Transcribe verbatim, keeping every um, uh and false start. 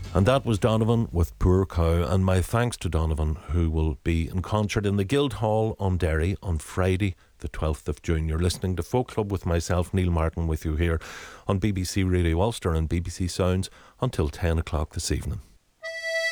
And that was Donovan with Poor Cow, and my thanks to Donovan, who will be in concert in the Guildhall on Derry on Friday the twelfth of June. You're listening to Folk Club with myself, Neil Martin, with you here on B B C Radio Ulster and B B C Sounds until ten o'clock this evening.